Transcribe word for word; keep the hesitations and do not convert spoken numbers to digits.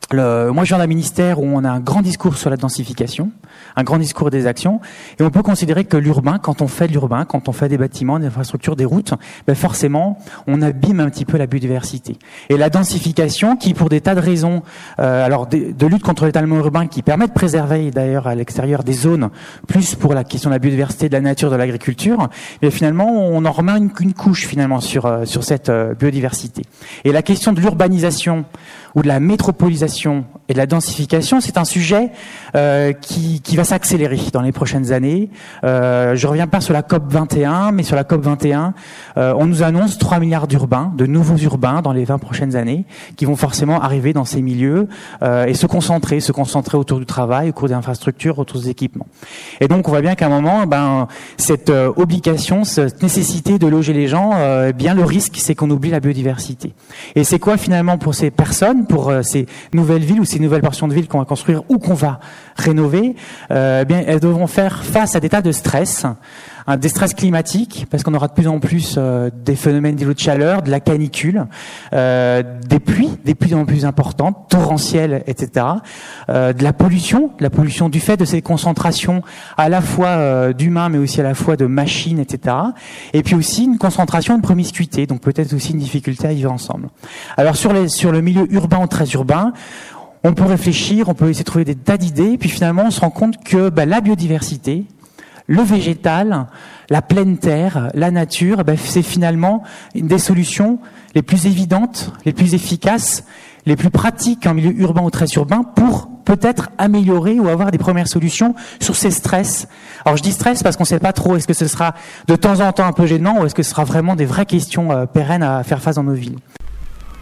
Le, moi, je viens d'un ministère où on a un grand discours sur la densification, un grand discours des actions, et on peut considérer que l'urbain, quand on fait de l'urbain, quand on fait des bâtiments, des infrastructures, des routes, ben forcément, on abîme un petit peu la biodiversité. Et la densification, qui pour des tas de raisons, euh, alors de, de lutte contre l'étalement urbain, qui permet de préserver d'ailleurs à l'extérieur des zones, plus pour la question de la biodiversité, de la nature, de l'agriculture, et finalement, on en remet une, une couche finalement sur euh, sur cette euh, biodiversité. Et la question de l'urbanisation ou de la métropolisation et de la densification, c'est un sujet euh, qui, qui va s'accélérer dans les prochaines années. Euh, je reviens pas sur la COP vingt et un, mais sur la COP vingt et un, euh, on nous annonce trois milliards d'urbains, de nouveaux urbains dans les vingt prochaines années, qui vont forcément arriver dans ces milieux euh, et se concentrer, se concentrer autour du travail, autour des infrastructures, autour des équipements. Et donc, on voit bien qu'à un moment, ben, cette euh, obligation, cette nécessité de loger les gens, euh, bien le risque, c'est qu'on oublie la biodiversité. Et c'est quoi finalement pour ces personnes, pour euh, ces nouvelles villes ou ces nouvelles portions de villes qu'on va construire ou qu'on va rénover, euh, bien elles devront faire face à des tas de stress, hein, des stress climatiques, parce qu'on aura de plus en plus euh, des phénomènes d'îlots de chaleur, de la canicule, euh, des pluies, des pluies de plus en plus importantes, torrentielles, et cetera. Euh, de la pollution, de la pollution du fait de ces concentrations à la fois euh, d'humains, mais aussi à la fois de machines, et cetera. Et puis aussi une concentration de promiscuité, donc peut-être aussi une difficulté à vivre ensemble. Alors sur les sur le milieu urbain ou très urbain, on peut réfléchir, on peut essayer de trouver des tas d'idées, puis finalement on se rend compte que bah, la biodiversité, le végétal, la pleine terre, la nature, bah, c'est finalement une des solutions les plus évidentes, les plus efficaces, les plus pratiques en milieu urbain ou très urbain pour peut-être améliorer ou avoir des premières solutions sur ces stress. Alors je dis stress parce qu'on ne sait pas trop, est-ce que ce sera de temps en temps un peu gênant ou est-ce que ce sera vraiment des vraies questions euh, pérennes à faire face dans nos villes.